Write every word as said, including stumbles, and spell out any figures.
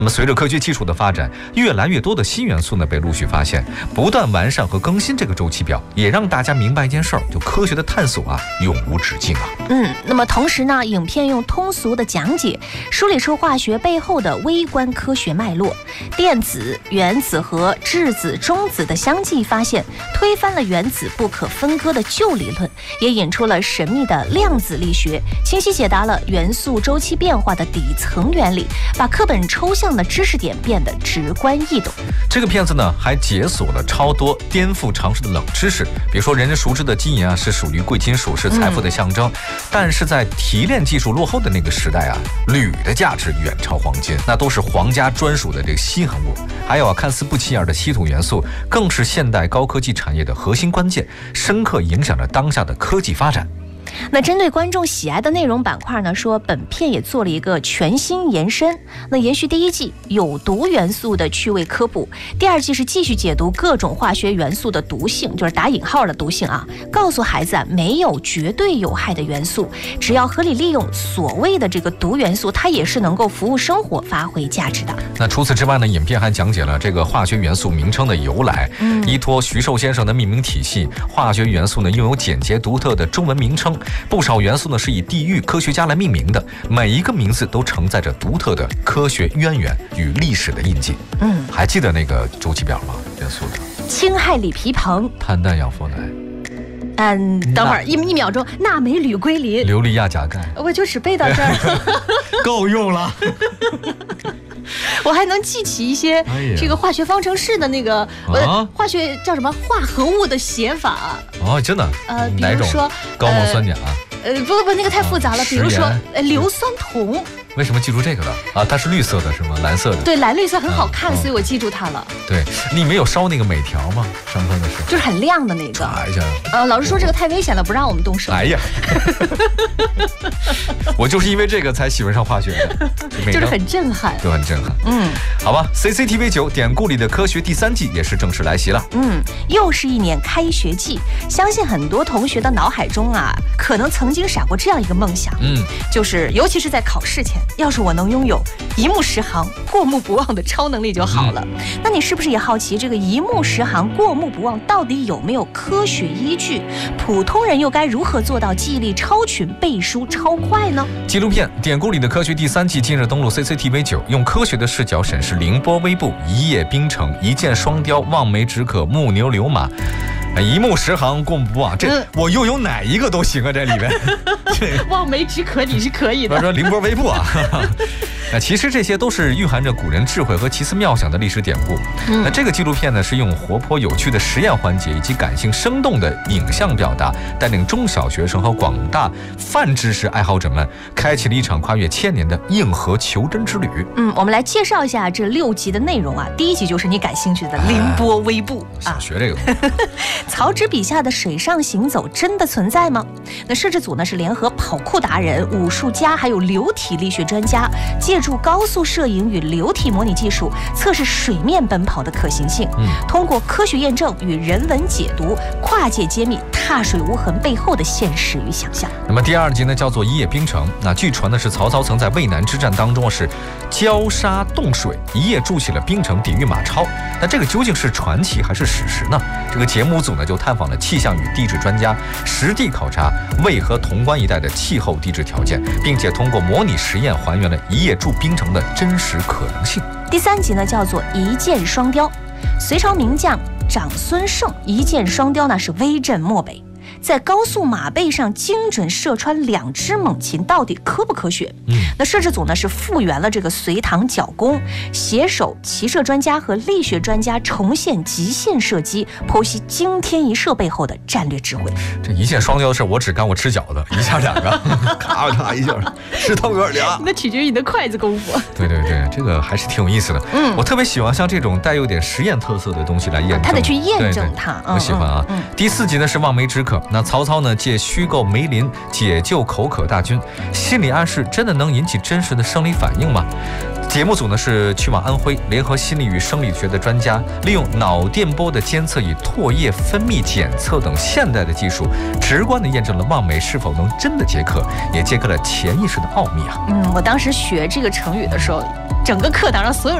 那么随着科学技术的发展，越来越多的新元素呢被陆续发现，不断完善和更新这个周期表，也让大家明白一件事儿，就科学的探索啊永无止境啊。 嗯，那么同时呢，影片用通俗的讲解梳理出化学背后的微观科学脉络，电子、原子和质子、中子的相继发现，推翻了原子不可分割的旧理论，也引出了神秘的量子力学，清晰解答了元素周期变化的底层原理，把课本抽象的知识点变得直观易懂。 这个片子呢还解锁了超多颠覆常识的冷知识，比如说人人熟知的金银啊是属于贵金属，是财富的象征，嗯、但是在提炼技术落后的那个时代啊，铝的价值远超黄金，那都是皇家专属的这个稀罕物。还有啊，看似不起眼的稀土元素，更是现代高科技产业的核心关键，深刻影响着当下的科技发展。 那针对观众喜爱的内容板块呢，说本片也做了一个全新延伸。那延续第一季有毒元素的趣味科普，第二季是继续解读各种化学元素的毒性，就是打引号的毒性啊，告诉孩子啊，没有绝对有害的元素，只要合理利用所谓的这个毒元素，它也是能够服务生活、发挥价值的。 那除此之外呢，影片还讲解了这个化学元素名称的由来，嗯、依托徐寿先生的命名体系，化学元素呢拥有简洁独特的中文名称。不少元素呢是以地域科学家来命名的，每一个名字都承载着独特的科学渊源与历史的印记。嗯，还记得那个周期表吗？元素的氢氦锂铍硼、 碳氮氧氟氖。 嗯，等会儿一一秒钟，钠镁铝硅磷、 硫利亚钾钙。 我就只背到这儿， 够用了。 我还能记起一些这个化学方程式的那个、哎呃、化学叫什么化合物的写法。 哦，真的？ 呃，比如说高锰酸钾。 呃，不不不，那个太复杂了。 啊、 比如说呃硫酸铜。 为什么记住这个了啊？它是绿色的是吗？蓝色的。 对，蓝绿色很好看，嗯、所以我记住它了。 对，你没有烧那个镁条吗？上课的时候。 就是很亮的那个。 查一下。 呃，老师说这个太危险了，不让我们动手。 哎呀，我就是因为这个才喜欢上化学的， 就是很震撼， 就很震撼。 嗯， 好吧 ，C C T V 九典故里的科学第三季也是正式来袭了。 嗯，又是一年开学季，相信很多同学的脑海中啊，可能曾经闪过这样一个梦想，嗯，就是尤其是在考试前，要是我能拥有一目十行、过目不忘的超能力就好了。嗯、那你是不是也好奇，这个一目十行、过目不忘到底有没有科学依据？普通人又该如何做到记忆力超群、背书超快呢？ 纪录片《典故里的科学》第三季近日登陆 C C T V 九，用科学的视角审视凌波微步、一叶冰城、一箭双雕、望梅止渴、木牛流马。一目十行，过目不忘，这、嗯、我又有哪一个都行啊？这里面， 望梅止渴你是可以的。 我说凌波微步啊，那其实这些都是蕴含着古人智慧和奇思妙想的历史典故。嗯、那这个纪录片呢，是用活泼有趣的实验环节以及感性生动的影像表达，带领中小学生和广大泛知识爱好者们，开启了一场跨越千年的硬核求真之旅。 嗯，我们来介绍一下这六集的内容啊。第一集就是你感兴趣的凌波微步、 哎、啊，想学这个。 曹植笔下的水上行走真的存在吗？那摄制组呢是联合跑酷达人、武术家还有流体力学专家，借助高速摄影与流体模拟技术，测试水面奔跑的可行性。嗯，通过科学验证与人文解读，跨界揭秘踏水无痕背后的现实与想象。 那么第二集呢叫做一叶冰城。那据传的是曹操曾在渭南之战当中是浇沙冻水，一夜筑起了冰城，抵御马超。那这个究竟是传奇还是史实呢？这个节目组呢就探访了气象与地质专家，实地考察渭河潼关一带的气候地质条件，并且通过模拟实验还原了一夜筑冰城的真实可能性。 第三集呢叫做一箭双雕。隋朝名将长孙晟一箭双雕呢是威震漠北，在高速马背上精准射穿两只猛禽，到底科不科学？嗯，那摄制组呢是复原了这个隋唐角弓，携手骑射专家和力学专家重现极限射击，剖析惊天一射背后的战略智慧。 这一箭双雕的事，我只干过吃饺子，一下两个，咔咔一下，吃汤圆俩。 那取决于你的筷子功夫。 对对对，这个还是挺有意思的。嗯，我特别喜欢像这种带有点实验特色的东西来验证。 他得去验证它。 我喜欢啊。嗯嗯、第四集呢是望梅止渴。那曹操呢借虚构梅林解救口渴大军，心理暗示真的能引起真实的生理反应吗？ 节目组呢是去往安徽，联合心理与生理学的专家，利用脑电波的监测与唾液分泌检测等现代的技术，直观地验证了望美是否能真的解渴，也揭开了潜意识的奥秘啊。 嗯，我当时学这个成语的时候，整个课堂上所有人